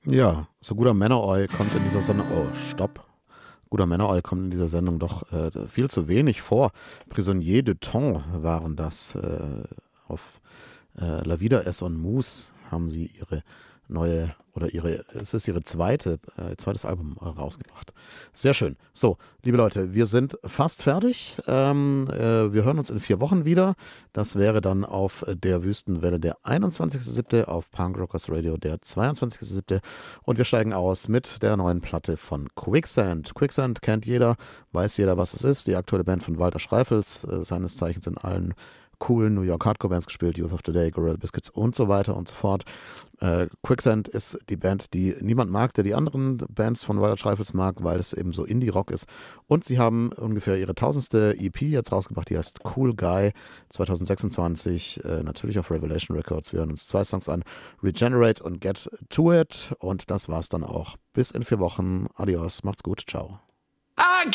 Ja, so guter Männeroi kommt in dieser Sendung. Oh, stopp. Guter Männeroi kommt in dieser Sendung doch viel zu wenig vor. Prisonnier de Temps waren das. Auf La Vida es en Mousse haben sie ihre neue, oder es ist ihre zweites Album rausgebracht. Sehr schön. So, liebe Leute, wir sind fast fertig. Wir hören uns in 4 Wochen wieder. Das wäre dann auf der Wüstenwelle der 21.07., auf Punk Rockers Radio der 22.07. Und wir steigen aus mit der neuen Platte von Quicksand. Quicksand kennt jeder, weiß jeder, was es ist. Die aktuelle Band von Walter Schreifels, seines Zeichens in allen coolen New York Hardcore Bands gespielt, Youth of Today, Gorilla Biscuits und so weiter und so fort. Quicksand ist die Band, die niemand mag, der die anderen Bands von Walter Schreifels mag, weil es eben so Indie-Rock ist. Und sie haben ungefähr ihre 1000. EP jetzt rausgebracht, die heißt Cool Guy 2026, natürlich auf Revelation Records. Wir hören uns 2 Songs an, Regenerate und Get To It. Und das war's dann auch. Bis in 4 Wochen. Adios, macht's gut, ciao. I